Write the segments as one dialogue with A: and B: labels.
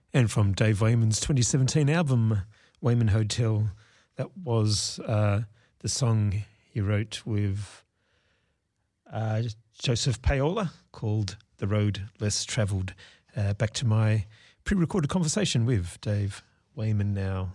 A: And from Dave Wayman's 2017 album, Wayman Hotel, that was the song he wrote with Joseph Paola called The Road Less Travelled. Back to my pre-recorded conversation with Dave Wayman now.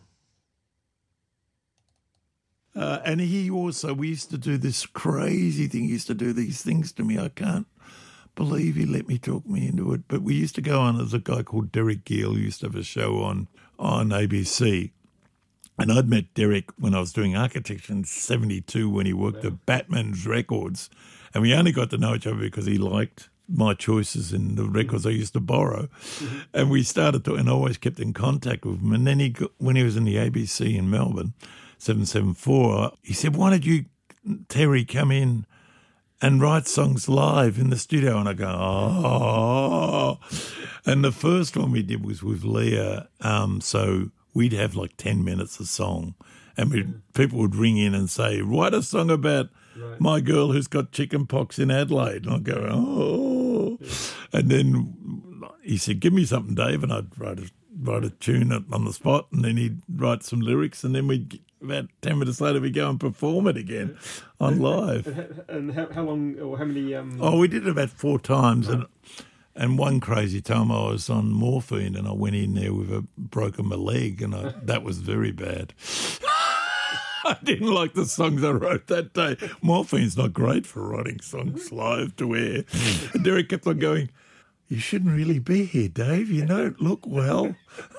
B: And he also, we used to do this crazy thing. He used to do these things to me. I can't believe he let me talk me into it. But we used to go on, there's a guy called Derek Gill who used to have a show on ABC. And I'd met Derek when I was doing architecture in 72 when he worked at Batman's Records. And we only got to know each other because he liked my choices in the records I used to borrow. Mm-hmm. And we started to, and I always kept in contact with him. And then when he was in the ABC in Melbourne, 774, he said, why don't you, Terry, come in and write songs live in the studio? And I go, oh. And the first one we did was with Leah. So we'd have like 10 minutes a song. And people would ring in and say, write a song about my girl who's got chicken pox in Adelaide. And I'd go, oh. Yeah. And then he said, give me something, Dave. And I'd write a tune on the spot. And then he'd write some lyrics. And then about 10 minutes later, we go and perform it again on live.
A: And how long or how many?
B: We did it about 4 times. And one crazy time I was on morphine and I went in there with broken my leg and that was very bad. I didn't like the songs I wrote that day. Morphine's not great for writing songs live to air. And Derek kept on going, you shouldn't really be here, Dave. You don't look well.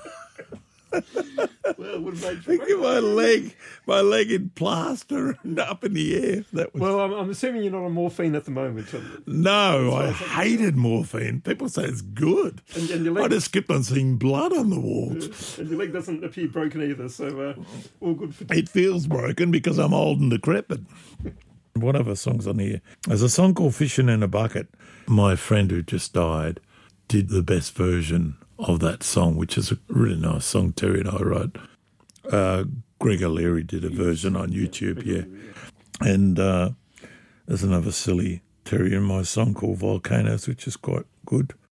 A: Well, would have
B: Think of my leg in plaster and up in the air.
A: Well, I'm assuming you're not on morphine at the moment.
B: No, I hated morphine. People say it's good.
A: And your leg,
B: I just kept on seeing blood on the walls.
A: And your leg doesn't appear broken either, so all good for.
B: It feels broken because I'm old and decrepit. What other songs on here? There's a song called Fishing in a Bucket. My friend who just died did the best version of that song, which is a really nice song Terry and I wrote. Greg O'Leary did a version on YouTube, yeah. And there's another silly Terry and my song called Volcanoes, which is quite good.